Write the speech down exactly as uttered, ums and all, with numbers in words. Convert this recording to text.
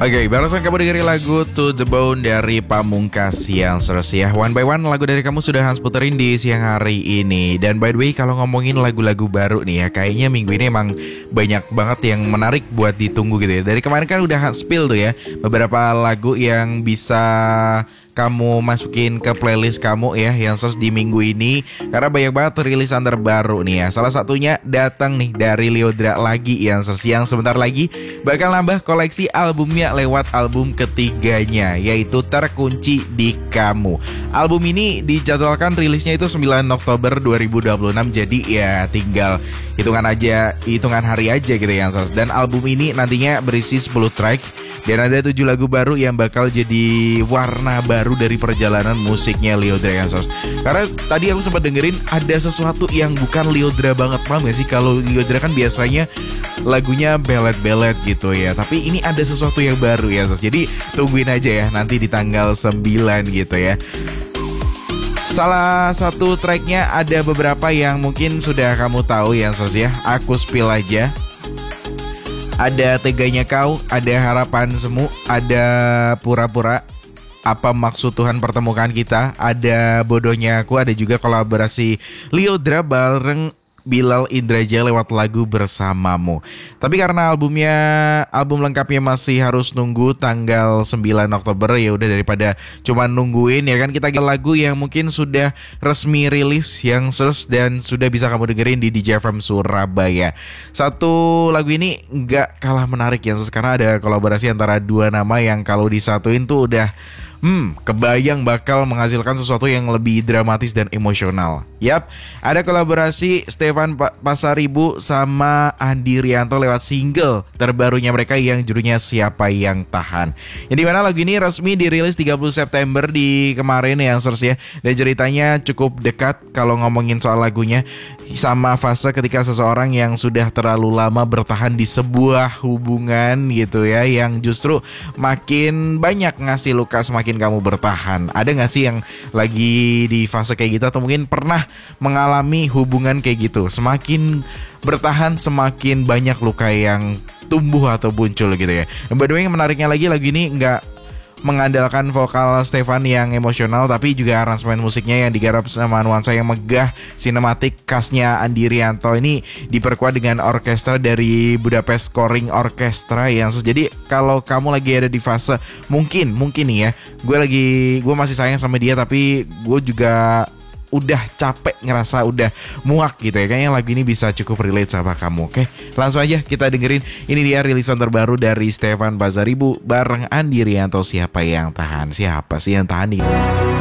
Oke, barusan kamu dengerin lagu To The Bone dari Pamungkas yang seres ya. One by one lagu dari kamu sudah Hans puterin di siang hari ini. Dan by the way, kalau ngomongin lagu-lagu baru nih ya, kayaknya minggu ini emang banyak banget yang menarik buat ditunggu gitu ya. Dari kemarin kan udah Hans spill tuh ya beberapa lagu yang bisa kamu masukin ke playlist kamu ya, yang search di minggu ini, karena banyak banget rilisan terbaru nih ya. Salah satunya datang nih dari Lyodra lagi yang search, yang sebentar lagi bakal nambah koleksi albumnya lewat album ketiganya, yaitu Terkunci di Kamu. Album ini dijadwalkan rilisnya itu sembilan Oktober dua ribu dua puluh enam, jadi ya tinggal hitungan aja, hitungan hari aja gitu ya yang search. Dan album ini nantinya berisi sepuluh track dan ada tujuh lagu baru yang bakal jadi warna baru dari perjalanan musiknya Lyodra yang sos. Karena tadi aku sempat dengerin ada sesuatu yang bukan Lyodra banget. Paham gak sih? Kalau Lyodra kan biasanya lagunya ballad-ballad gitu ya, tapi ini ada sesuatu yang baru ya sos. Jadi tungguin aja ya nanti di tanggal sembilan gitu ya. Salah satu tracknya ada beberapa yang mungkin sudah kamu tahu ya sos ya. Aku spill aja. Ada Teganya Kau, ada Harapan Semu, ada Pura-Pura, Apa Maksud Tuhan Pertemukan Kita, ada Bodohnya Aku, ada juga kolaborasi Lyodra bareng Bilal Indraja lewat lagu Bersamamu. Tapi karena albumnya, album lengkapnya masih harus nunggu tanggal sembilan Oktober, ya udah daripada cuma nungguin ya kan, kita get lagu yang mungkin sudah resmi rilis yang search dan sudah bisa kamu dengerin di D J F M Surabaya. Satu lagu ini nggak kalah menarik ya, karena ada kolaborasi antara dua nama yang kalau disatuin tuh udah Hmm, kebayang bakal menghasilkan sesuatu yang lebih dramatis dan emosional. Yap, ada kolaborasi Stefan Pasaribu sama Andi Rianto lewat single terbarunya mereka yang judulnya Siapa Yang Tahan. Yang dimana lagu ini resmi dirilis tiga puluh September di kemarin ya Answers ya. Dan ceritanya cukup dekat kalau ngomongin soal lagunya sama fase ketika seseorang yang sudah terlalu lama bertahan di sebuah hubungan gitu ya, yang justru makin banyak ngasih luka semakin kamu bertahan. Ada gak sih yang lagi di fase kayak gitu, atau mungkin pernah mengalami hubungan kayak gitu? Semakin bertahan semakin banyak luka yang tumbuh atau muncul gitu ya. By the way, yang menariknya lagi, lagu ini gak mengandalkan vokal Stefan yang emosional, tapi juga aransemen musiknya yang digarap sama nuansa yang megah, sinematik khasnya Andi Rianto. Ini diperkuat dengan orkestra dari Budapest Scoring Orchestra yang jadi kalau kamu lagi ada di fase mungkin mungkin nih ya, gue lagi gue masih sayang sama dia tapi gue juga udah capek, ngerasa udah muak gitu ya, kayaknya lagu ini bisa cukup relate sama kamu. Oke, langsung aja kita dengerin. Ini dia rilisan terbaru dari Stefan Pasaribu bareng Andi Rianto, Siapa Yang Tahan. Siapa sih yang tahan nih?